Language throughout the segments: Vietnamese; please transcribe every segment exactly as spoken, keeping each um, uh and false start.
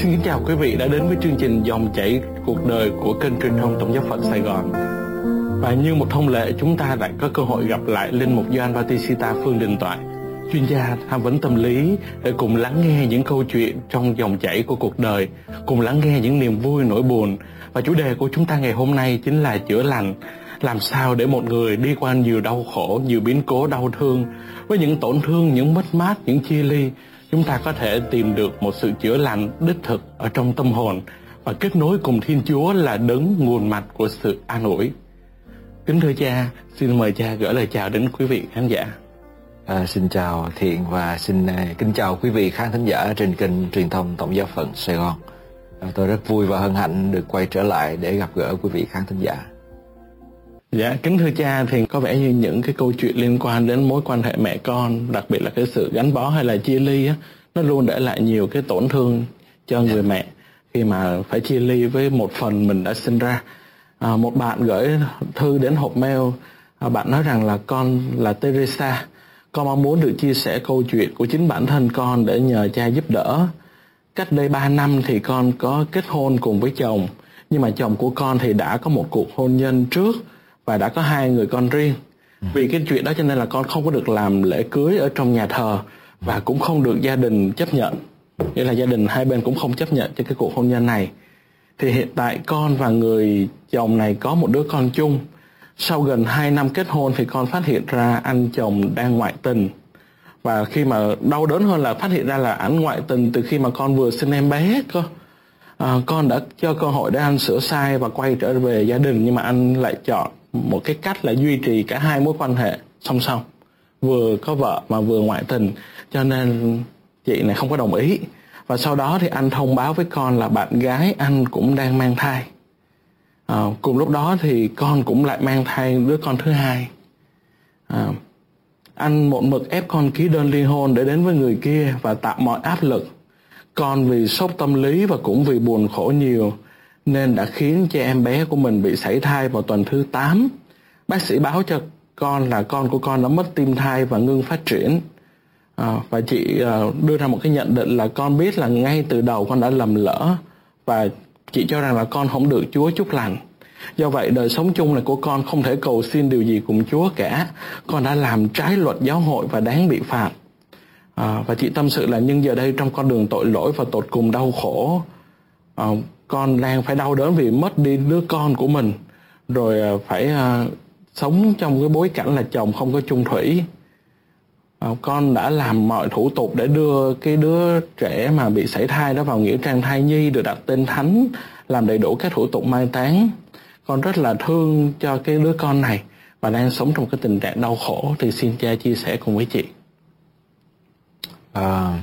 Xin kính chào quý vị đã đến với chương trình Dòng chảy cuộc đời của kênh truyền thông Tổng giáo phận Sài Gòn. Và như một thông lệ, chúng ta lại có cơ hội gặp lại Linh mục Gioan Bautista Phương Đình Toại, chuyên gia tham vấn tâm lý, để cùng lắng nghe những câu chuyện trong dòng chảy của cuộc đời, cùng lắng nghe những niềm vui nỗi buồn. Và chủ đề của chúng ta ngày hôm nay chính là chữa lành. Làm sao để một người đi qua nhiều đau khổ, nhiều biến cố đau thương, với những tổn thương, những mất mát, những chia ly, chúng ta có thể tìm được một sự chữa lành đích thực ở trong tâm hồn và kết nối cùng Thiên Chúa là đấng nguồn mạch của sự an ủi. Kính thưa cha, xin mời cha gửi lời chào đến quý vị khán giả. À, xin chào Thiện và xin uh, kính chào quý vị khán thính giả trên kênh truyền thông Tổng giáo phận Sài Gòn. À, tôi rất vui và hân hạnh được quay trở lại để gặp gỡ quý vị khán thính giả. Dạ, kính thưa cha, thì có vẻ như những cái câu chuyện liên quan đến mối quan hệ mẹ con, đặc biệt là cái sự gắn bó hay là chia ly á, nó luôn để lại nhiều cái tổn thương cho người mẹ khi mà phải chia ly với một phần mình đã sinh ra. À, một bạn gửi thư đến hộp mail, à, bạn nói rằng là con là Teresa, con mong muốn được chia sẻ câu chuyện của chính bản thân con để nhờ cha giúp đỡ. Cách đây ba năm thì con có kết hôn cùng với chồng, nhưng mà chồng của con thì đã có một cuộc hôn nhân trước và đã có hai người con riêng. Vì cái chuyện đó cho nên là con không có được làm lễ cưới ở trong nhà thờ và cũng không được gia đình chấp nhận. Nghĩa là gia đình hai bên cũng không chấp nhận cho cái cuộc hôn nhân này. Thì hiện tại con và người chồng này có một đứa con chung. Sau gần hai năm kết hôn thì con phát hiện ra anh chồng đang ngoại tình. Và khi mà đau đớn hơn là phát hiện ra là ảnh ngoại tình từ khi mà con vừa sinh em bé cơ. À, con đã cho cơ hội để anh sửa sai và quay trở về gia đình, nhưng mà anh lại chọn một cái cách là duy trì cả hai mối quan hệ song song, vừa có vợ mà vừa ngoại tình, cho nên chị này không có đồng ý. Và sau đó thì anh thông báo với con là bạn gái anh cũng đang mang thai. À, cùng lúc đó thì con cũng lại mang thai đứa con thứ hai. À, anh một mực ép con ký đơn ly hôn để đến với người kia và tạo mọi áp lực. Con vì sốc tâm lý và cũng vì buồn khổ nhiều nên đã khiến cho em bé của mình bị sảy thai vào tuần thứ tám. Bác sĩ báo cho con là con của con đã mất tim thai và ngưng phát triển. À, và chị à, đưa ra một cái nhận định là con biết là ngay từ đầu con đã lầm lỡ và chị cho rằng là con không được Chúa chúc lành. Do vậy đời sống chung này của con không thể cầu xin điều gì cùng Chúa cả. Con đã làm trái luật giáo hội và đáng bị phạt. À, và chị tâm sự là nhưng giờ đây trong con đường tội lỗi và tột cùng đau khổ, à, con đang phải đau đớn vì mất đi đứa con của mình, rồi à, phải à, sống trong cái bối cảnh là chồng không có chung thủy. À, con đã làm mọi thủ tục để đưa cái đứa trẻ mà bị sảy thai đó vào nghĩa trang thai nhi, được đặt tên thánh, làm đầy đủ các thủ tục mai táng. Con rất là thương cho cái đứa con này và đang sống trong cái tình trạng đau khổ. Thì xin cha chia sẻ cùng với chị. À,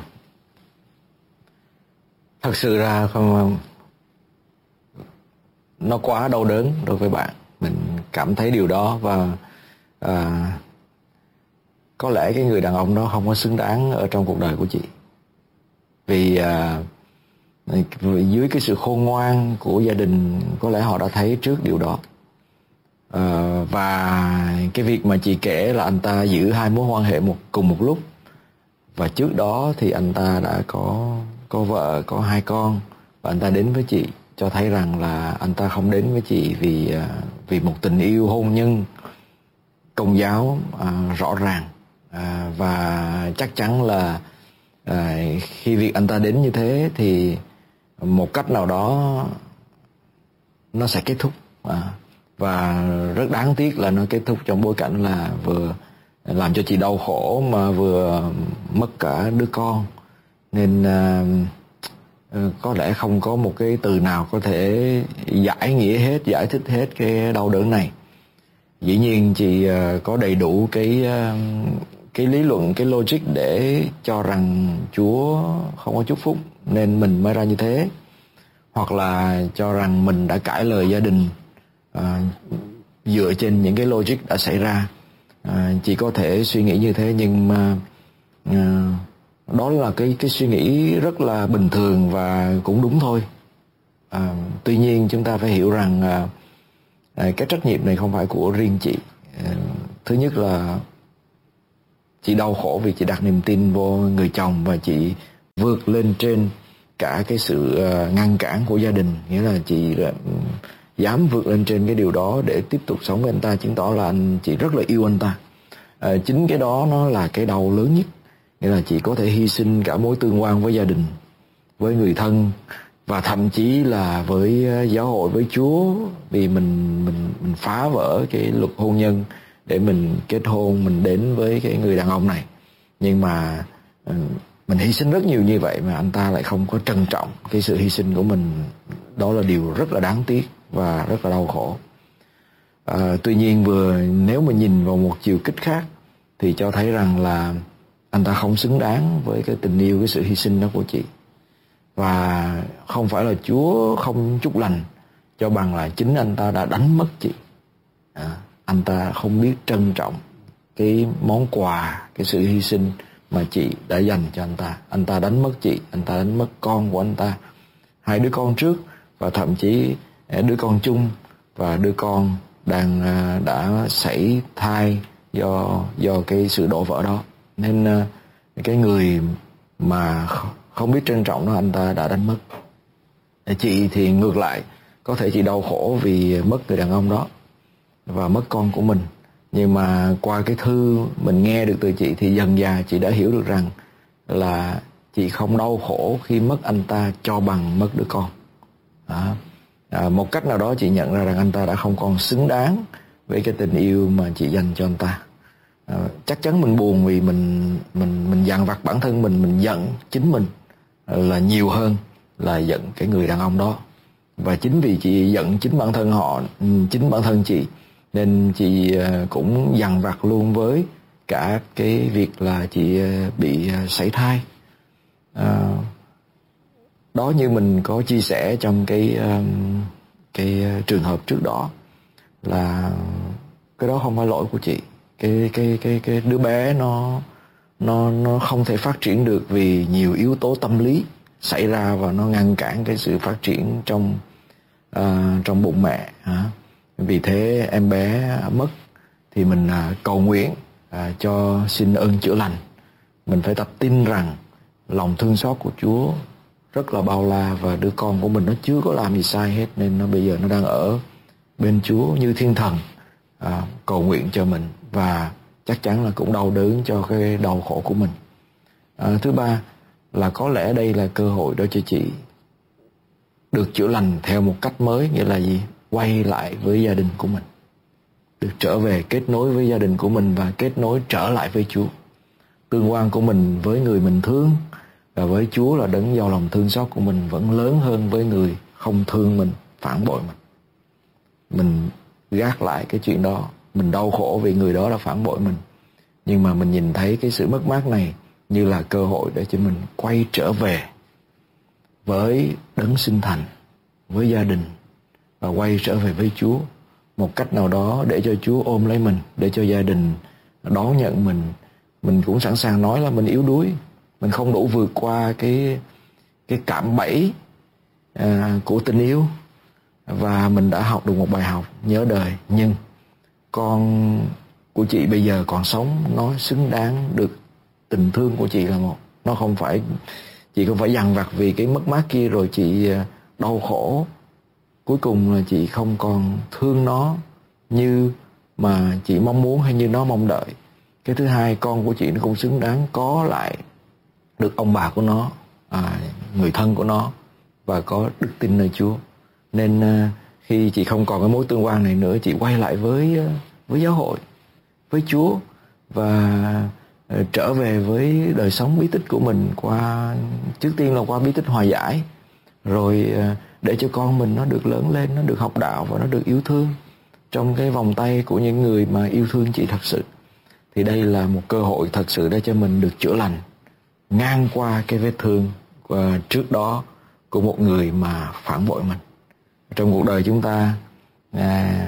thật sự ra không, nó quá đau đớn đối với bạn. Mình cảm thấy điều đó và à, có lẽ cái người đàn ông đó không có xứng đáng ở trong cuộc đời của chị. Vì à, dưới cái sự khôn ngoan của gia đình, có lẽ họ đã thấy trước điều đó. À, và cái việc mà chị kể là anh ta giữ hai mối quan hệ một cùng một lúc, và trước đó thì anh ta đã có có vợ, có hai con, và anh ta đến với chị, cho thấy rằng là anh ta không đến với chị vì vì một tình yêu hôn nhân công giáo à, rõ ràng. À, và chắc chắn là à, khi việc anh ta đến như thế thì một cách nào đó nó sẽ kết thúc. À, và rất đáng tiếc là nó kết thúc trong bối cảnh là vừa làm cho chị đau khổ mà vừa mất cả đứa con. Nên uh, có lẽ không có một cái từ nào có thể giải nghĩa hết, giải thích hết cái đau đớn này. Dĩ nhiên chị uh, có đầy đủ cái uh, cái lý luận, cái logic để cho rằng Chúa không có chúc phúc nên mình mới ra như thế, hoặc là cho rằng mình đã cãi lời gia đình uh, dựa trên những cái logic đã xảy ra. À, chị có thể suy nghĩ như thế, nhưng mà à, đó là cái cái suy nghĩ rất là bình thường và cũng đúng thôi. À, tuy nhiên chúng ta phải hiểu rằng à, à, cái trách nhiệm này không phải của riêng chị. À, thứ nhất là chị đau khổ vì chị đặt niềm tin vô người chồng và chị vượt lên trên cả cái sự ngăn cản của gia đình, nghĩa là chị dám vượt lên trên cái điều đó để tiếp tục sống với anh ta, chứng tỏ là anh chị rất là yêu anh ta. À, chính cái đó nó là cái đau lớn nhất, nghĩa là chị có thể hy sinh cả mối tương quan với gia đình, với người thân, và thậm chí là với giáo hội, với Chúa, vì mình mình mình phá vỡ cái luật hôn nhân để mình kết hôn, mình đến với cái người đàn ông này. Nhưng mà mình hy sinh rất nhiều như vậy mà anh ta lại không có trân trọng cái sự hy sinh của mình. Đó là điều rất là đáng tiếc và rất là đau khổ. À, tuy nhiên vừa nếu mà nhìn vào một chiều kích khác thì cho thấy rằng là anh ta không xứng đáng với cái tình yêu, cái sự hy sinh đó của chị. Và không phải là Chúa không chúc lành, cho bằng là chính anh ta đã đánh mất chị. À, anh ta không biết trân trọng cái món quà, cái sự hy sinh mà chị đã dành cho anh ta. Anh ta đánh mất chị, anh ta đánh mất con của anh ta, hai đứa con trước, và thậm chí đứa con chung và đứa con đang đã sảy thai do do cái sự đổ vỡ đó. Nên cái người mà không biết trân trọng nó, anh ta đã đánh mất. Chị thì ngược lại, có thể chị đau khổ vì mất người đàn ông đó và mất con của mình. Nhưng mà qua cái thư mình nghe được từ chị thì dần dà chị đã hiểu được rằng là chị không đau khổ khi mất anh ta cho bằng mất đứa con. À, à, một cách nào đó chị nhận ra rằng anh ta đã không còn xứng đáng với cái tình yêu mà chị dành cho anh ta. À, chắc chắn mình buồn vì mình mình mình dằn vặt bản thân mình, mình giận chính mình là nhiều hơn là giận cái người đàn ông đó. Và chính vì chị giận chính bản thân họ, chính bản thân chị, nên chị cũng dằn vặt luôn với cả cái việc là chị bị sảy thai. À, đó như mình có chia sẻ trong cái cái trường hợp trước đó, là cái đó không phải lỗi của chị. Cái cái cái cái đứa bé nó nó nó không thể phát triển được vì nhiều yếu tố tâm lý xảy ra và nó ngăn cản cái sự phát triển trong uh, trong bụng mẹ. À, vì thế em bé mất thì mình uh, cầu nguyện uh, cho xin ơn chữa lành. Mình phải tập tin rằng lòng thương xót của Chúa rất là bao la, và đứa con của mình nó chưa có làm gì sai hết, nên nó bây giờ nó đang ở bên Chúa như thiên thần, à, cầu nguyện cho mình, và chắc chắn là cũng đau đớn cho cái đau khổ của mình. À, thứ ba là có lẽ đây là cơ hội đó cho chị được chữa lành theo một cách mới, nghĩa là gì? Quay lại với gia đình của mình, được trở về kết nối với gia đình của mình và kết nối trở lại với Chúa. Tương quan của mình với người mình thương và với Chúa là đấng giàu lòng thương xót của mình vẫn lớn hơn với người không thương mình, phản bội mình. Mình gác lại cái chuyện đó. Mình đau khổ vì người đó đã phản bội mình, nhưng mà mình nhìn thấy cái sự mất mát này như là cơ hội để cho mình quay trở về với đấng sinh thành, với gia đình, và quay trở về với Chúa một cách nào đó để cho Chúa ôm lấy mình, để cho gia đình đón nhận mình. Mình cũng sẵn sàng nói là mình yếu đuối, mình không đủ vượt qua cái cái cạm bẫy à, của tình yêu, và mình đã học được một bài học nhớ đời. Nhưng con của chị bây giờ còn sống, nó xứng đáng được tình thương của chị là một. Nó không phải, chị không phải dằn vặt vì cái mất mát kia rồi chị đau khổ. Cuối cùng là chị không còn thương nó như mà chị mong muốn hay như nó mong đợi. Cái thứ hai, con của chị nó cũng xứng đáng có lại được ông bà của nó, à, người thân của nó, và có đức tin nơi Chúa. Nên uh, khi chị không còn cái mối tương quan này nữa, chị quay lại với uh, với giáo hội, với Chúa, và uh, trở về với đời sống bí tích của mình, qua trước tiên là qua bí tích hòa giải, rồi uh, để cho con mình nó được lớn lên, nó được học đạo và nó được yêu thương trong cái vòng tay của những người mà yêu thương chị thật sự. Thì đây là một cơ hội thật sự để cho mình được chữa lành ngang qua cái vết thương uh, trước đó của một người mà phản bội mình. Trong cuộc đời chúng ta à,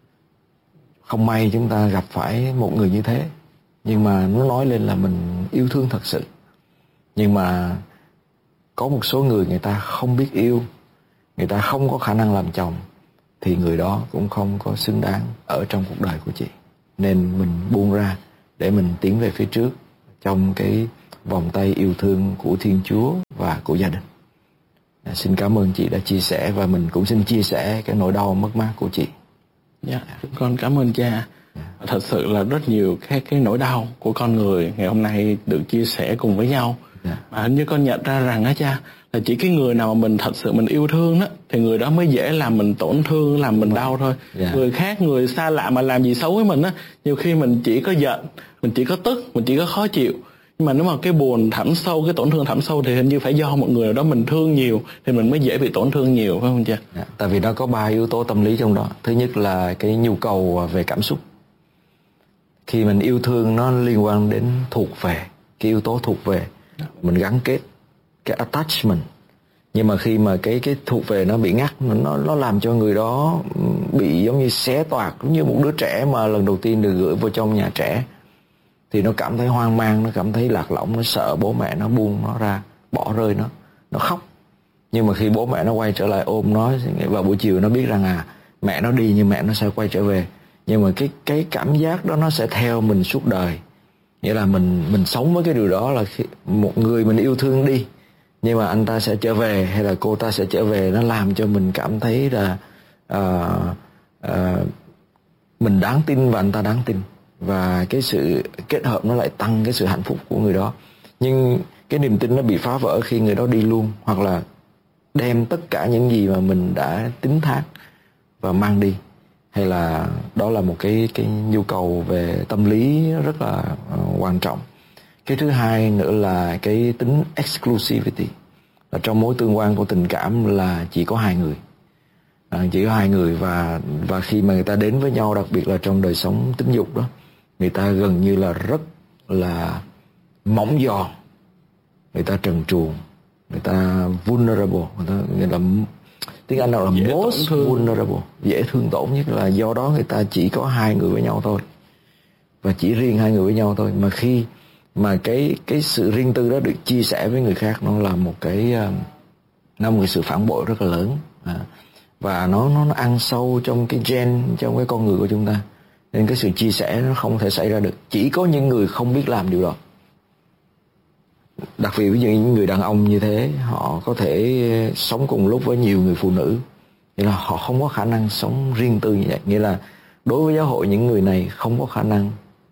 không may chúng ta gặp phải một người như thế, nhưng mà nó nói lên là mình yêu thương thật sự. Nhưng mà có một số người, người ta không biết yêu, người ta không có khả năng làm chồng, thì người đó cũng không có xứng đáng ở trong cuộc đời của chị. Nên mình buông ra để mình tiến về phía trước trong cái vòng tay yêu thương của Thiên Chúa và của gia đình. À, xin cảm ơn chị đã chia sẻ, và mình cũng xin chia sẻ cái nỗi đau mất mát của chị. Dạ, con cảm ơn cha. Thật sự là rất nhiều cái cái nỗi đau của con người ngày hôm nay được chia sẻ cùng với nhau. Dạ. Mà hình như con nhận ra rằng á cha, là chỉ cái người nào mà mình thật sự mình yêu thương đó thì người đó mới dễ làm mình tổn thương, làm mình đau thôi. Dạ. Người khác, người xa lạ mà làm gì xấu với mình á, nhiều khi mình chỉ có giận, mình chỉ có tức, mình chỉ có khó chịu. Nhưng mà nếu mà cái buồn thẳm sâu, cái tổn thương thẳm sâu thì hình như phải do một người nào đó mình thương nhiều thì mình mới dễ bị tổn thương nhiều, phải không cha? Dạ. Tại vì nó có ba yếu tố tâm lý trong đó. Thứ nhất là cái nhu cầu về cảm xúc. Khi mình yêu thương nó liên quan đến thuộc về, cái yếu tố thuộc về, mình gắn kết, cái attachment. Nhưng mà khi mà cái cái thuộc về nó bị ngắt, nó nó làm cho người đó bị giống như xé toạc, giống như một đứa trẻ mà lần đầu tiên được gửi vào trong nhà trẻ, thì nó cảm thấy hoang mang, nó cảm thấy lạc lõng, nó sợ bố mẹ nó buông nó ra, bỏ rơi nó, nó khóc. Nhưng mà khi bố mẹ nó quay trở lại ôm nó vào buổi chiều, nó biết rằng à mẹ nó đi nhưng mẹ nó sẽ quay trở về. Nhưng mà cái cái cảm giác đó nó sẽ theo mình suốt đời. Nghĩa là mình mình sống với cái điều đó là khi một người mình yêu thương đi, nhưng mà anh ta sẽ trở về hay là cô ta sẽ trở về, nó làm cho mình cảm thấy là uh, uh, mình đáng tin và anh ta đáng tin, và cái sự kết hợp nó lại tăng cái sự hạnh phúc của người đó. Nhưng cái niềm tin nó bị phá vỡ khi người đó đi luôn, hoặc là đem tất cả những gì mà mình đã tín thác và mang đi, hay là đó là một cái cái nhu cầu về tâm lý rất là uh, quan trọng. Cái thứ hai nữa là cái tính exclusivity. Là trong mối tương quan của tình cảm là chỉ có hai người, à, chỉ có hai người và và khi mà người ta đến với nhau, đặc biệt là trong đời sống tính dục đó, người ta gần như là rất là mỏng giòn, người ta trần truồng, người ta vulnerable, người ta nghĩa là tiếng Anh nào là dễ most vulnerable, dễ thương tổn nhất. Là do đó người ta chỉ có hai người với nhau thôi, và chỉ riêng hai người với nhau thôi. Mà khi mà cái cái sự riêng tư đó được chia sẻ với người khác, nó là một cái nó một cái sự phản bội rất là lớn, à, và nó nó nó ăn sâu trong cái gen, trong cái con người của chúng ta, nên cái sự chia sẻ nó không thể xảy ra được. Chỉ có những người không biết làm điều đó. Đặc biệt ví dụ những người đàn ông như thế, họ có thể sống cùng lúc với nhiều người phụ nữ, nghĩa là họ không có khả năng sống riêng tư như vậy. Nghĩa là đối với giáo hội, những người này không có khả năng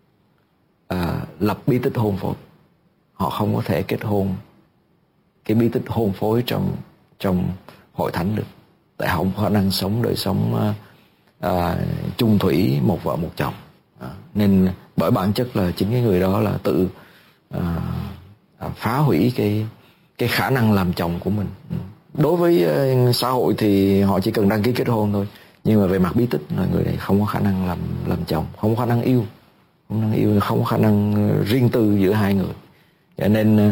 à, lập bí tích hôn phối. Họ không có thể kết hôn cái bí tích hôn phối trong trong hội thánh được, tại họ không có khả năng sống đời sống à, à, chung thủy một vợ một chồng, à, nên bởi bản chất là chính cái người đó là tự à, phá hủy cái cái khả năng làm chồng của mình. Đối với uh, xã hội thì họ chỉ cần đăng ký kết hôn thôi, nhưng mà về mặt bí tích là người này không có khả năng làm làm chồng, không có khả năng yêu, không có khả năng yêu, không có khả năng riêng tư giữa hai người. Cho nên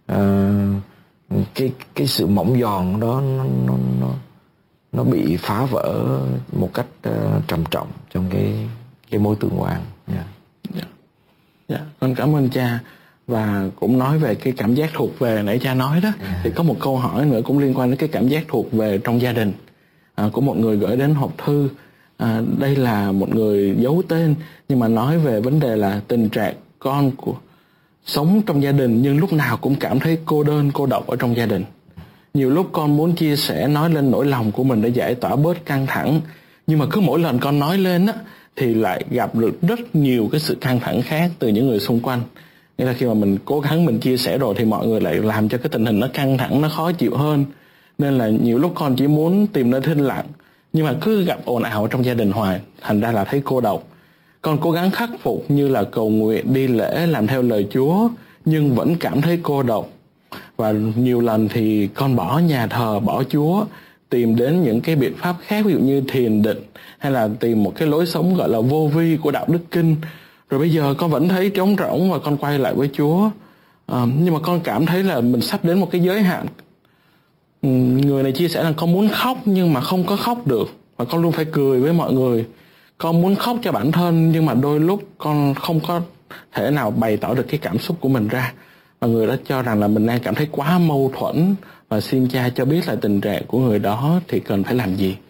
uh, cái cái sự mỏng giòn đó nó nó nó, nó bị phá vỡ một cách uh, trầm trọng trong cái cái mối tương quan. Yeah. Yeah. Yeah. Con cảm ơn cha. Và cũng nói về cái cảm giác thuộc về nãy cha nói đó, à. Thì có một câu hỏi nữa cũng liên quan đến cái cảm giác thuộc về trong gia đình, à, của một người gửi đến hộp thư. À, đây là một người giấu tên, nhưng mà nói về vấn đề là tình trạng con của sống trong gia đình nhưng lúc nào cũng cảm thấy cô đơn, cô độc ở trong gia đình. Nhiều lúc con muốn chia sẻ, nói lên nỗi lòng của mình để giải tỏa bớt căng thẳng, nhưng mà cứ mỗi lần con nói lên á thì lại gặp được rất nhiều cái sự căng thẳng khác từ những người xung quanh. Nghĩa là khi mà mình cố gắng mình chia sẻ rồi thì mọi người lại làm cho cái tình hình nó căng thẳng, nó khó chịu hơn. Nên là nhiều lúc con chỉ muốn tìm nơi thinh lặng, nhưng mà cứ gặp ồn ào trong gia đình hoài, thành ra là thấy cô độc. Con cố gắng khắc phục như là cầu nguyện, đi lễ, làm theo lời Chúa, nhưng vẫn cảm thấy cô độc. Và nhiều lần thì con bỏ nhà thờ, bỏ Chúa, tìm đến những cái biện pháp khác, ví dụ như thiền định, hay là tìm một cái lối sống gọi là vô vi của đạo đức kinh. Rồi bây giờ con vẫn thấy trống rỗng và con quay lại với Chúa. À, nhưng mà con cảm thấy là mình sắp đến một cái giới hạn. Người này chia sẻ là con muốn khóc nhưng mà không có khóc được, và con luôn phải cười với mọi người. Con muốn khóc cho bản thân nhưng mà đôi lúc con không có thể nào bày tỏ được cái cảm xúc của mình ra. Và người đó cho rằng là mình đang cảm thấy quá mâu thuẫn, và xin cha cho biết là tình trạng của người đó thì cần phải làm gì.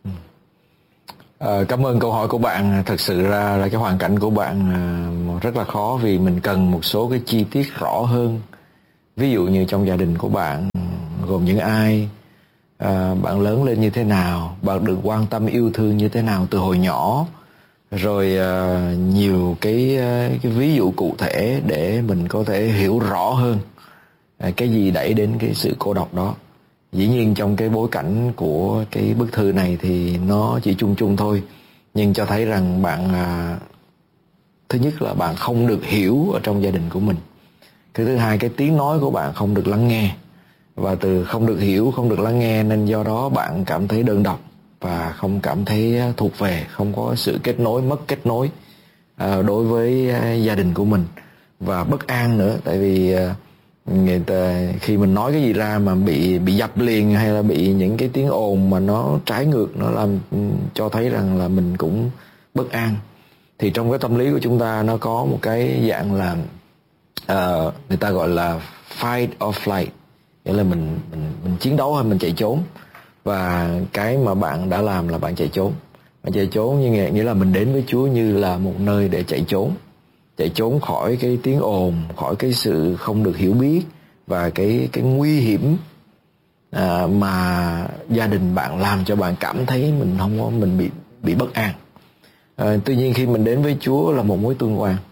À, cảm ơn câu hỏi của bạn. Thật sự ra là cái hoàn cảnh của bạn à, rất là khó, vì mình cần một số cái chi tiết rõ hơn. Ví dụ như trong gia đình của bạn gồm những ai, à, bạn lớn lên như thế nào, bạn được quan tâm yêu thương như thế nào từ hồi nhỏ, rồi à, nhiều cái, cái ví dụ cụ thể để mình có thể hiểu rõ hơn à, cái gì đẩy đến cái sự cô độc đó. Dĩ nhiên trong cái bối cảnh của cái bức thư này thì nó chỉ chung chung thôi, nhưng cho thấy rằng bạn à, thứ nhất là bạn không được hiểu ở trong gia đình của mình. Cái thứ hai, cái tiếng nói của bạn không được lắng nghe. Và từ không được hiểu, không được lắng nghe nên do đó bạn cảm thấy đơn độc và không cảm thấy thuộc về, không có sự kết nối, mất kết nối à, đối với gia đình của mình, và bất an nữa. Tại vì à, người ta, khi mình nói cái gì ra mà bị bị dập liền, hay là bị những cái tiếng ồn mà nó trái ngược, nó làm cho thấy rằng là mình cũng bất an. Thì trong cái tâm lý của chúng ta nó có một cái dạng là uh, người ta gọi là fight or flight, nghĩa là mình mình mình chiến đấu hay mình chạy trốn. Và cái mà bạn đã làm là bạn chạy trốn. Bạn chạy trốn như nghĩa là mình đến với Chúa như là một nơi để chạy trốn, chạy trốn khỏi cái tiếng ồn, khỏi cái sự không được hiểu biết và cái cái nguy hiểm à, mà gia đình bạn làm cho bạn cảm thấy mình không có mình bị bị bất an. À, tuy nhiên khi mình đến với Chúa là một mối tương quan,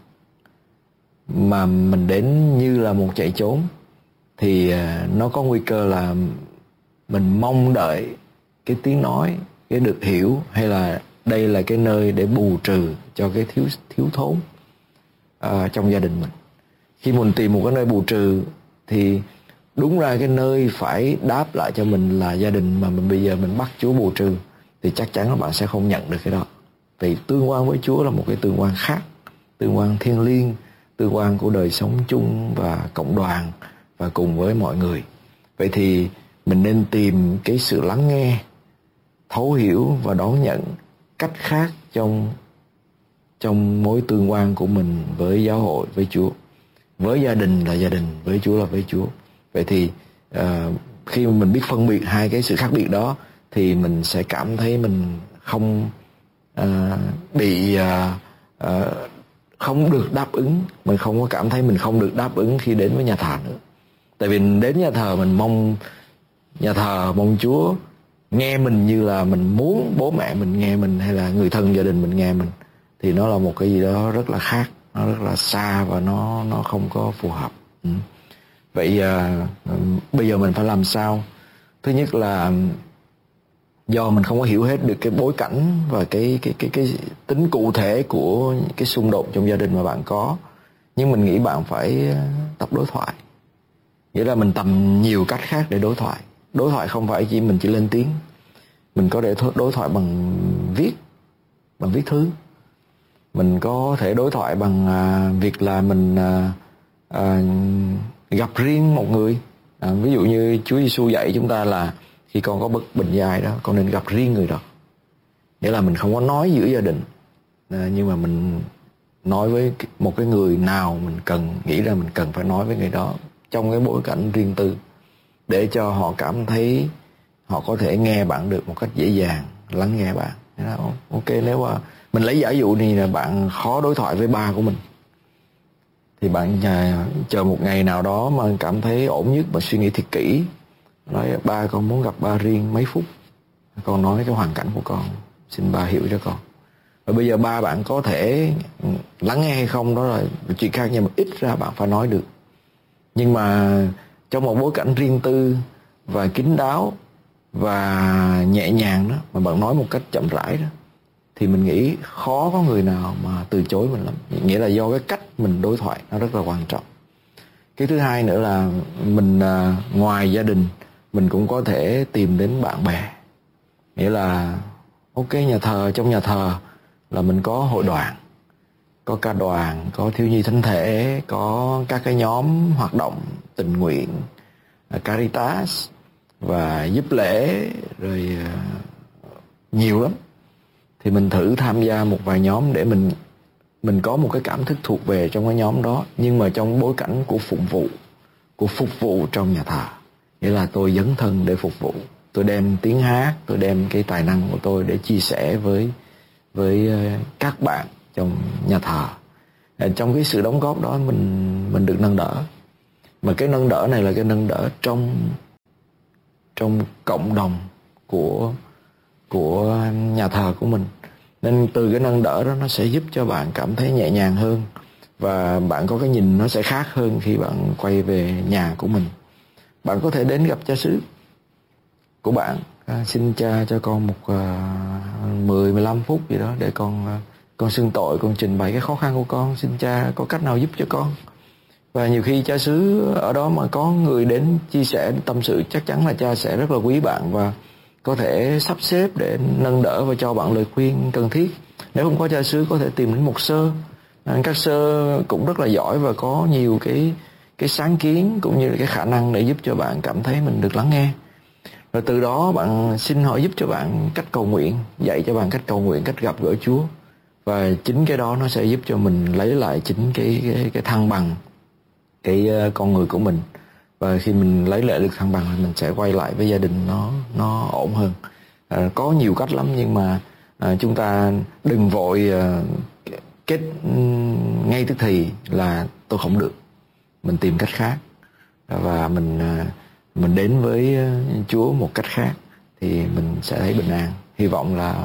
mà mình đến như là một chạy trốn, thì à, nó có nguy cơ là mình mong đợi cái tiếng nói, cái được hiểu, hay là đây là cái nơi để bù trừ cho cái thiếu thiếu thốn à, trong gia đình mình. Khi mình tìm một cái nơi bù trừ thì đúng ra cái nơi phải đáp lại cho mình là gia đình, mà mình bây giờ mình bắt Chúa bù trừ thì chắc chắn là bạn sẽ không nhận được cái đó. Vì tương quan với Chúa là một cái tương quan khác, tương quan thiêng liêng, tương quan của đời sống chung và cộng đoàn và cùng với mọi người. Vậy thì mình nên tìm cái sự lắng nghe, thấu hiểu và đón nhận cách khác trong trong mối tương quan của mình với giáo hội, với Chúa. Với gia đình là gia đình, với Chúa là với Chúa. Vậy thì uh, khi mình biết phân biệt hai cái sự khác biệt đó thì mình sẽ cảm thấy mình không uh, bị uh, uh, không được đáp ứng, mình không có cảm thấy mình không được đáp ứng khi đến với nhà thờ nữa. Tại vì đến nhà thờ mình mong nhà thờ, mong Chúa nghe mình như là mình muốn bố mẹ mình nghe mình, hay là người thân gia đình mình nghe mình, thì nó là một cái gì đó rất là khác, nó rất là xa và nó nó không có phù hợp. Ừ. Vậy à, bây giờ mình phải làm sao? Thứ nhất là do mình không có hiểu hết được cái bối cảnh và cái cái cái cái tính cụ thể của cái xung đột trong gia đình mà bạn có, nhưng mình nghĩ bạn phải tập đối thoại. Nghĩa là mình tầm nhiều cách khác để đối thoại. Đối thoại không phải chỉ mình chỉ lên tiếng, mình có thể đối thoại bằng viết, bằng viết thư. Mình có thể đối thoại bằng à, việc là mình à, à, gặp riêng một người. À, ví dụ như Chúa Giêsu dạy chúng ta là khi con có bất bình với ai đó, con nên gặp riêng người đó. Nghĩa là mình không có nói giữa gia đình, à, nhưng mà mình nói với một cái người nào mình cần, nghĩ ra mình cần phải nói với người đó trong cái bối cảnh riêng tư, để cho họ cảm thấy họ có thể nghe bạn được một cách dễ dàng, lắng nghe bạn. Ok, nếu mà mình lấy giả dụ này là bạn khó đối thoại với ba của mình, thì bạn chờ một ngày nào đó mà cảm thấy ổn nhất, mà suy nghĩ thiệt kỹ, nói ba con muốn gặp ba riêng mấy phút, con nói cái hoàn cảnh của con, xin ba hiểu cho con. Và bây giờ ba bạn có thể lắng nghe hay không đó là chuyện khác, nhưng mà ít ra bạn phải nói được. Nhưng mà trong một bối cảnh riêng tư và kín đáo và nhẹ nhàng đó, mà bạn nói một cách chậm rãi đó, thì mình nghĩ khó có người nào mà từ chối mình lắm. Nghĩa là do cái cách mình đối thoại nó rất là quan trọng. Cái thứ hai nữa là mình à, ngoài gia đình mình cũng có thể tìm đến bạn bè. Nghĩa là ok, nhà thờ, trong nhà thờ là mình có hội đoàn, có ca đoàn, có thiếu nhi thánh thể, có các cái nhóm hoạt động tình nguyện, Caritas và giúp lễ, rồi nhiều lắm. Thì mình thử tham gia một vài nhóm để mình mình có một cái cảm thức thuộc về trong cái nhóm đó, nhưng mà trong bối cảnh của phục vụ, của phục vụ trong nhà thờ. Nghĩa là tôi dấn thân để phục vụ, tôi đem tiếng hát, tôi đem cái tài năng của tôi để chia sẻ với với các bạn trong nhà thờ. Trong cái sự đóng góp đó mình mình được nâng đỡ. Mà cái nâng đỡ này là cái nâng đỡ trong trong cộng đồng của của nhà thờ của mình. Nên từ cái nâng đỡ đó nó sẽ giúp cho bạn cảm thấy nhẹ nhàng hơn, và bạn có cái nhìn nó sẽ khác hơn khi bạn quay về nhà của mình. Bạn có thể đến gặp cha xứ của bạn, à, xin cha cho con một uh, mười mười lăm phút gì đó để con uh, con xưng tội, con trình bày cái khó khăn của con, xin cha có cách nào giúp cho con. Và nhiều khi cha xứ ở đó mà có người đến chia sẻ tâm sự, chắc chắn là cha sẽ rất là quý bạn và có thể sắp xếp để nâng đỡ và cho bạn lời khuyên cần thiết. Nếu không có cha xứ, có thể tìm đến mục sư. Các sơ cũng rất là giỏi và có nhiều cái cái sáng kiến cũng như là cái khả năng để giúp cho bạn cảm thấy mình được lắng nghe. Rồi từ đó bạn xin họ giúp cho bạn cách cầu nguyện, dạy cho bạn cách cầu nguyện, cách gặp gỡ Chúa. Và chính cái đó nó sẽ giúp cho mình lấy lại chính cái cái, cái thăng bằng cái uh, con người của mình. Và khi mình lấy lại được thăng bằng thì mình sẽ quay lại với gia đình nó nó ổn hơn. À, có nhiều cách lắm, nhưng mà à, chúng ta đừng vội à, kết ngay tức thì là tôi không được, mình tìm cách khác và mình mình đến với Chúa một cách khác thì mình sẽ thấy bình an. Hy vọng là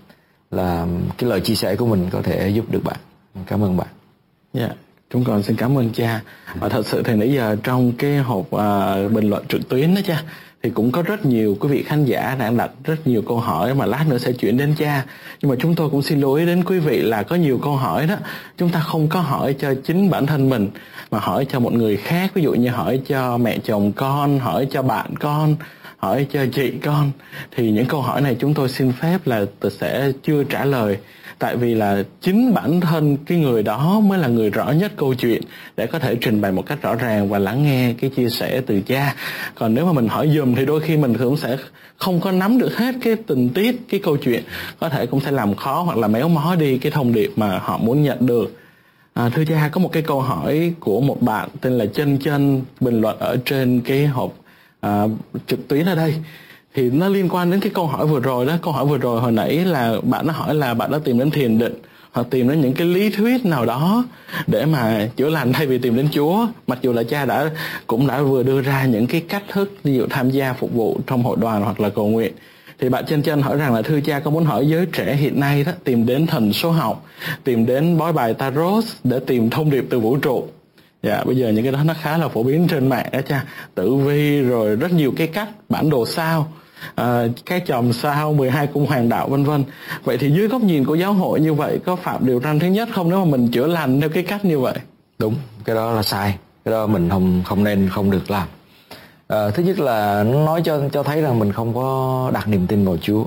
là cái lời chia sẻ của mình có thể giúp được bạn. Cảm ơn bạn. Dạ, yeah, chúng con xin cảm ơn cha. Và thật sự thì nãy giờ trong cái hộp uh, bình luận trực tuyến đó cha, thì cũng có rất nhiều quý vị khán giả đang đặt rất nhiều câu hỏi mà lát nữa sẽ chuyển đến cha. Nhưng mà chúng tôi cũng xin lưu ý đến quý vị là có nhiều câu hỏi đó chúng ta không có hỏi cho chính bản thân mình, mà hỏi cho một người khác. Ví dụ như hỏi cho mẹ chồng con, hỏi cho bạn con, hỏi cho chị con. Thì những câu hỏi này chúng tôi xin phép là sẽ chưa trả lời, tại vì là chính bản thân cái người đó mới là người rõ nhất câu chuyện để có thể trình bày một cách rõ ràng và lắng nghe cái chia sẻ từ cha. Còn nếu mà mình hỏi dùm thì đôi khi mình cũng sẽ không có nắm được hết cái tình tiết, cái câu chuyện, có thể cũng sẽ làm khó hoặc là méo mó đi cái thông điệp mà họ muốn nhận được. À, thưa cha, có một cái câu hỏi của một bạn tên là Chân Chân bình luận ở trên cái hộp à, trực tuyến ở đây. Thì nó liên quan đến cái câu hỏi vừa rồi đó. Câu hỏi vừa rồi hồi nãy là bạn nó hỏi là bạn đã tìm đến thiền định hoặc tìm đến những cái lý thuyết nào đó để mà chữa lành thay vì tìm đến Chúa. Mặc dù là cha đã cũng đã vừa đưa ra những cái cách thức, ví dụ tham gia phục vụ trong hội đoàn hoặc là cầu nguyện. Thì bạn Chân Chân hỏi rằng là thưa cha, con muốn hỏi giới trẻ hiện nay đó tìm đến thần số học, tìm đến bói bài tarot để tìm thông điệp từ vũ trụ. Dạ, bây giờ những cái đó nó khá là phổ biến trên mạng đó cha. Tử vi rồi rất nhiều cái cách, bản đồ sao, à, cái chòm sao, mười hai cung hoàng đạo vân vân. Vậy thì dưới góc nhìn của giáo hội như vậy có phạm điều răn thứ nhất không nếu mà mình chữa lành theo cái cách như vậy? Đúng, cái đó là sai. Cái đó mình không không nên không được làm. À, thứ nhất là nó nói cho cho thấy rằng mình không có đặt niềm tin vào Chúa,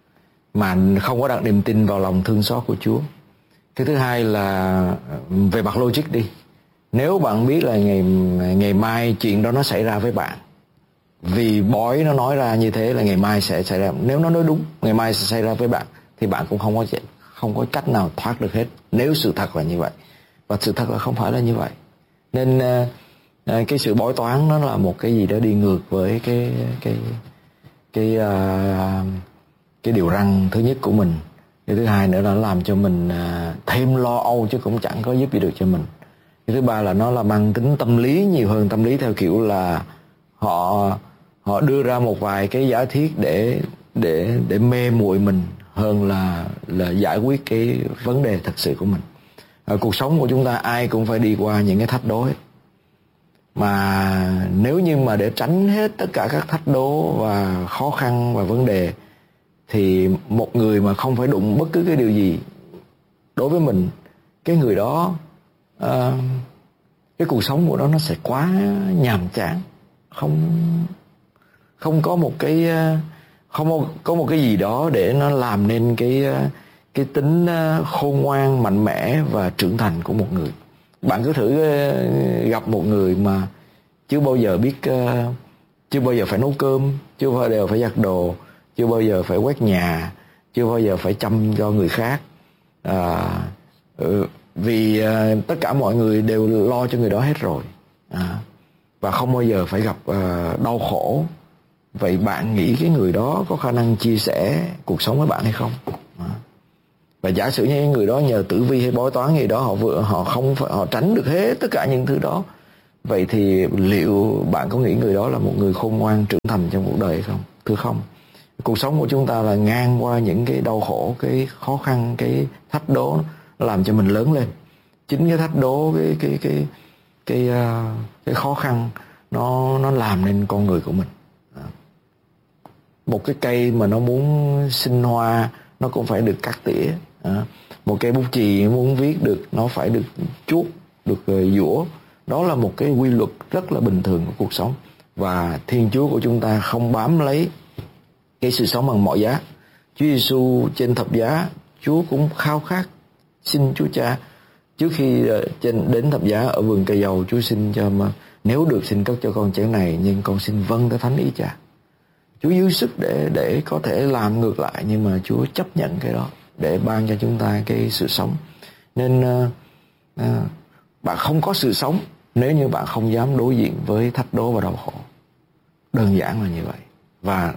mà không có đặt niềm tin vào lòng thương xót của Chúa. Cái thứ hai là về mặt logic đi. Nếu bạn biết là ngày ngày mai chuyện đó nó xảy ra với bạn, vì bói nó nói ra như thế là ngày mai sẽ xảy ra, nếu nó nói đúng ngày mai sẽ xảy ra với bạn, thì bạn cũng không có không có cách nào thoát được hết. Nếu sự thật là như vậy, và sự thật là không phải là như vậy, nên uh, cái sự bói toán nó là một cái gì đó đi ngược với cái cái cái uh, cái điều răn thứ nhất của mình. Cái thứ hai nữa là nó làm cho mình uh, thêm lo âu chứ cũng chẳng có giúp gì được cho mình. Cái thứ ba là nó là mang tính tâm lý nhiều hơn, tâm lý theo kiểu là họ họ đưa ra một vài cái giả thiết để để để mê muội mình hơn là là giải quyết cái vấn đề thật sự của mình. Ở cuộc sống của chúng ta ai cũng phải đi qua những cái thách đố ấy. Mà nếu như mà để tránh hết tất cả các thách đố và khó khăn và vấn đề, thì một người mà không phải đụng bất cứ cái điều gì đối với mình, cái người đó uh, cái cuộc sống của nó nó sẽ quá nhàm chán, không không có một cái không có một cái gì đó để nó làm nên cái cái tính khôn ngoan, mạnh mẽ và trưởng thành của một người. Bạn cứ thử gặp một người mà chưa bao giờ biết, chưa bao giờ phải nấu cơm, chưa bao giờ phải giặt đồ, chưa bao giờ phải quét nhà, chưa bao giờ phải chăm cho người khác, à, vì tất cả mọi người đều lo cho người đó hết rồi, à, và không bao giờ phải gặp đau khổ. Vậy bạn nghĩ cái người đó có khả năng chia sẻ cuộc sống với bạn hay không? À. Và giả sử như người đó nhờ tử vi hay bói toán gì đó, họ vừa họ không phải, họ tránh được hết tất cả những thứ đó, Vậy thì liệu bạn có nghĩ người đó là một người khôn ngoan trưởng thành trong cuộc đời hay không? Thưa không. Cuộc sống của chúng ta là ngang qua những cái đau khổ, cái khó khăn, cái thách đố nó làm cho mình lớn lên. Chính cái thách đố, cái cái cái cái cái, cái khó khăn nó nó làm nên con người của mình. Một cái cây mà nó muốn sinh hoa nó cũng phải được cắt tỉa. Một cây bút chì muốn viết được nó phải được chuốt, được dũa. Đó là một cái quy luật rất là bình thường của cuộc sống. Và Thiên Chúa của chúng ta không bám lấy cái sự sống bằng mọi giá. Chúa Giêsu trên thập giá, Chúa cũng khao khát xin Chúa Cha trước khi trên đến thập giá ở vườn cây dầu, Chúa xin cho mà nếu được xin cấp cho con chén này, nhưng con xin vâng tới thánh ý Cha. Chúa dư sức để để có thể làm ngược lại, nhưng mà Chúa chấp nhận cái đó để ban cho chúng ta cái sự sống. Nên uh, uh, bạn không có sự sống nếu như bạn không dám đối diện với thách đố và đau khổ. Đơn giản là như vậy. Và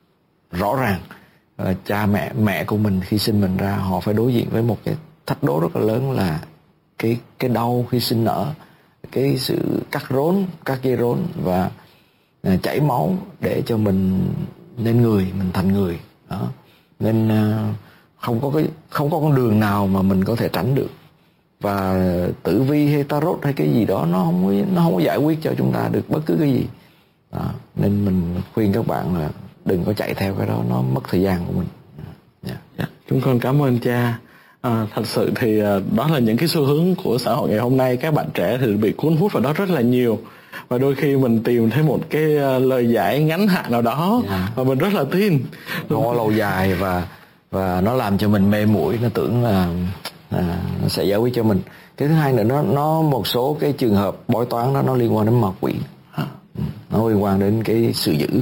rõ ràng uh, cha mẹ mẹ của mình khi sinh mình ra, họ phải đối diện với một cái thách đố rất là lớn là cái cái đau khi sinh nở, cái sự cắt rốn, cắt dây rốn và uh, chảy máu để cho mình nên người, mình thành người. Đó. Nên uh, không có cái không có con đường nào mà mình có thể tránh được. Và tử vi hay tarot hay cái gì đó nó không có, nó không có giải quyết cho chúng ta được bất cứ cái gì. Đó. Nên mình khuyên các bạn là đừng có chạy theo cái đó, nó mất thời gian của mình. Yeah. Yeah. Chúng con cảm ơn cha. À, thật sự thì à, đó là những cái xu hướng của xã hội ngày hôm nay. Các bạn trẻ thì bị cuốn hút vào đó rất là nhiều. Và đôi khi mình tìm thấy một cái uh, lời giải ngắn hạn nào đó, yeah, và mình rất là tin. Nó có lâu dài và và nó làm cho mình mê muội, nó tưởng là à, nó sẽ giải quyết cho mình. Cái thứ hai nữa, nó nó một số cái trường hợp bói toán đó nó liên quan đến ma quỷ, à. Nó liên quan đến cái sự dữ.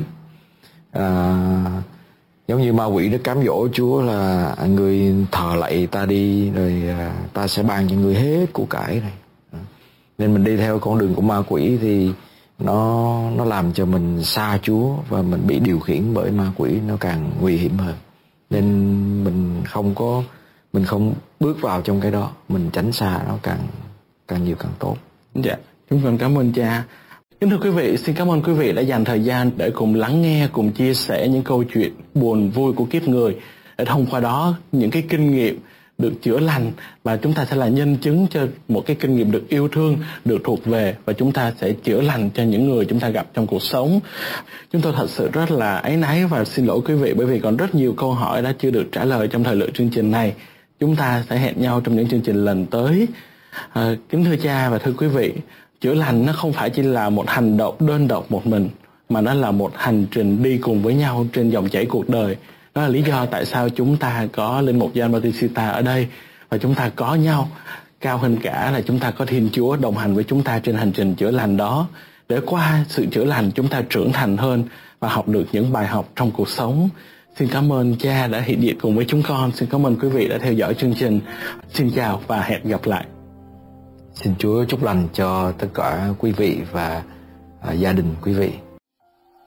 À, giống như ma quỷ nó cám dỗ Chúa là người thờ lạy ta đi, rồi à, ta sẽ ban cho người hết của cải này. À. Nên mình đi theo con đường của ma quỷ thì nó nó làm cho mình xa Chúa và mình bị điều khiển bởi ma quỷ, nó càng nguy hiểm hơn. Nên mình không có mình không bước vào trong cái đó, mình tránh xa nó càng càng nhiều càng tốt. Dạ, chúng con cảm ơn cha. Kính thưa quý vị, xin cảm ơn quý vị đã dành thời gian để cùng lắng nghe, cùng chia sẻ những câu chuyện buồn vui của kiếp người, để thông qua đó những cái kinh nghiệm được chữa lành, và chúng ta sẽ là nhân chứng cho một cái kinh nghiệm được yêu thương, được thuộc về, và chúng ta sẽ chữa lành cho những người chúng ta gặp trong cuộc sống. Chúng tôi thật sự rất là áy náy và xin lỗi quý vị, bởi vì còn rất nhiều câu hỏi đã chưa được trả lời trong thời lượng chương trình này. Chúng ta sẽ hẹn nhau trong những chương trình lần tới. À, kính thưa cha và thưa quý vị, chữa lành nó không phải chỉ là một hành động đơn độc một mình, mà nó là một hành trình đi cùng với nhau trên dòng chảy cuộc đời. Đó là lý do tại sao chúng ta có Linh Mục Gioan Bautista ở đây, và chúng ta có nhau. Cao hơn cả là chúng ta có Thiên Chúa đồng hành với chúng ta trên hành trình chữa lành đó, để qua sự chữa lành chúng ta trưởng thành hơn và học được những bài học trong cuộc sống. Xin cảm ơn cha đã hiện diện cùng với chúng con. Xin cảm ơn quý vị đã theo dõi chương trình. Xin chào và hẹn gặp lại. Xin Chúa chúc lành cho tất cả quý vị và uh, gia đình quý vị.